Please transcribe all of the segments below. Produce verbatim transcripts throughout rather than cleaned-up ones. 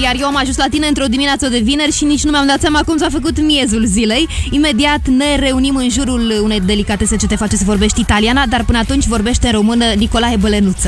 iar eu am ajuns la tine într-o dimineață de vineri și nici nu mi-am dat seama cum s-a făcut miezul zilei. Imediat ne reunim în jurul unei delicatese ce te face să vorbești italiana, dar până atunci vorbește în română Nicolae Bălenuță.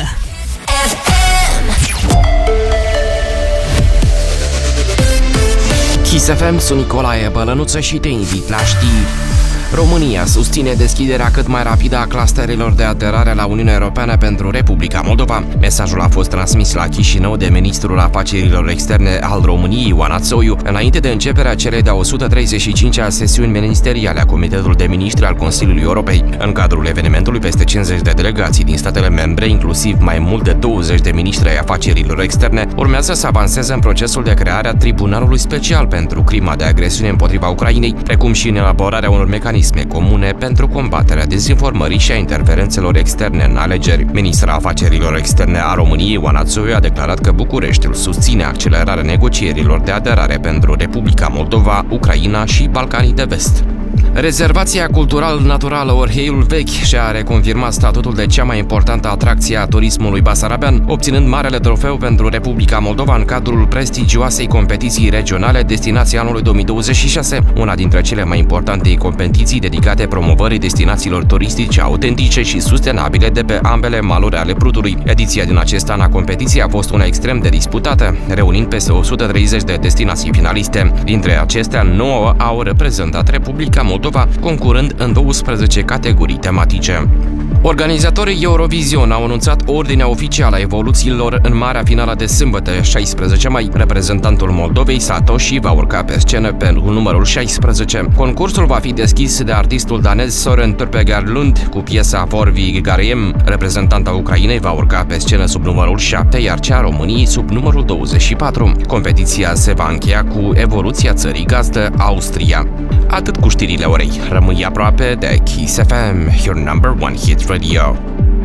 Kiss F M, sunt Nicolae Bălănuță și te invit la știri. România susține deschiderea cât mai rapidă a clusterelor de aderare la Uniunea Europeană pentru Republica Moldova. Mesajul a fost transmis la Chișinău de ministrul afacerilor externe al României, Ioan Ațoiu, înainte de începerea celei de-a o sută treizeci și cincea sesiuni ministeriale a Comitetului de Ministri al Consiliului Europei. În cadrul evenimentului, peste cincizeci de delegații din statele membre, inclusiv mai mult de douăzeci de ministri ai afacerilor externe, urmează să avanseze în procesul de creare a Tribunalului Special pentru crima de agresiune împotriva Ucrainei, precum și în elaborarea unor mecanisme comune pentru combaterea dezinformării și a interferențelor externe în alegeri. Ministra afacerilor externe a României, Ioan Ațoiu, a declarat că Bucureștiul susține accelerarea negocierilor de aderare pentru Republica Moldova, Ucraina și Balcanii de Vest. Rezervația cultural-naturală Orheiul Vechi și-a reconfirmat statutul de cea mai importantă atracție a turismului basarabean, obținând marele trofeu pentru Republica Moldova în cadrul prestigioasei competiții regionale Destinația anului două mii douăzeci și șase, una dintre cele mai importante competiții dedicate promovării destinațiilor turistice autentice și sustenabile de pe ambele maluri ale Prutului. Ediția din acest an a competiției a fost una extrem de disputată, reunind peste o sută treizeci de destinații finaliste. Dintre acestea, nouă au reprezentat Republica Moldova, concurând în douăsprezece categorii tematice. Organizatorii Eurovision au anunțat ordinea oficială a evoluțiilor în marea finală de sâmbătă, șaisprezece mai. Reprezentantul Moldovei, Satoshi, va urca pe scenă pe numărul șaisprezece. Concursul va fi deschis de artistul danez Soren Turpegar-Lund cu piesa Vorvi Gariem. Reprezentanta Ucrainei va urca pe scenă sub numărul șapte, iar cea a României sub numărul douăzeci și patru. Competiția se va încheia cu evoluția țării gazdă, Austria. Atât cu știrile orei. Rămâi aproape de Kiss F M, your number one hit radio.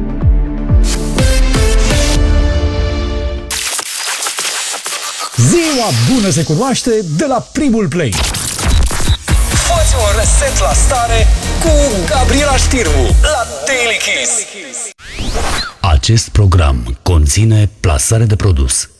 Ziua bună se cunoaște de la primul play. Fă-ți un reset la stare cu Gabriela Știrbu la Daily Kiss. Acest program conține plasare de produs.